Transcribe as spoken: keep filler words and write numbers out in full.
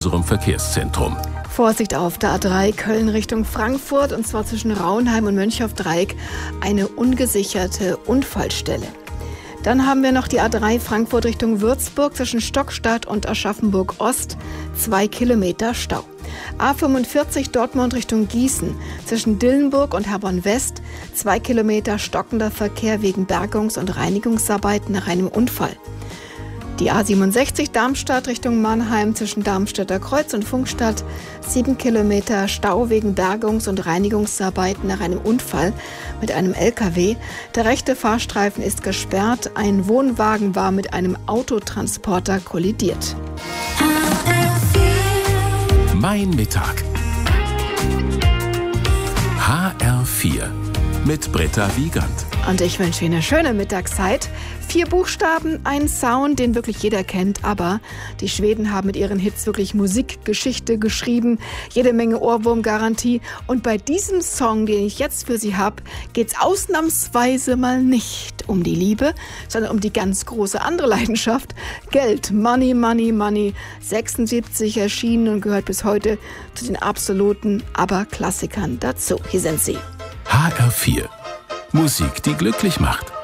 unserem Verkehrszentrum. Vorsicht auf der A drei Köln Richtung Frankfurt, und zwar zwischen Raunheim und Mönchhoff-Dreieck eine ungesicherte Unfallstelle. Dann haben wir noch die A drei Frankfurt Richtung Würzburg zwischen Stockstadt und Aschaffenburg-Ost, zwei Kilometer Stau. A fünfundvierzig Dortmund Richtung Gießen zwischen Dillenburg und Herborn-West, zwei Kilometer stockender Verkehr wegen Bergungs- und Reinigungsarbeiten nach einem Unfall. Die A siebenundsechzig Darmstadt Richtung Mannheim zwischen Darmstädter Kreuz und Funkstadt, sieben Kilometer Stau wegen Bergungs- und Reinigungsarbeiten nach einem Unfall mit einem L K W. Der rechte Fahrstreifen ist gesperrt. Ein Wohnwagen war mit einem Autotransporter kollidiert. Mein Mittag. H R vier mit Britta Wiegand. Und ich wünsche Ihnen eine schöne Mittagszeit. Vier Buchstaben, ein Sound, den wirklich jeder kennt, aber die Schweden haben mit ihren Hits wirklich Musikgeschichte geschrieben, jede Menge Ohrwurmgarantie. Und bei diesem Song, den ich jetzt für Sie habe, geht es ausnahmsweise mal nicht um die Liebe, sondern um die ganz große andere Leidenschaft, Geld. Money, Money, Money. sechsundsiebzig erschienen und gehört bis heute zu den absoluten ABBA-Klassikern dazu. Hier sind sie. H R vier. Musik, die glücklich macht.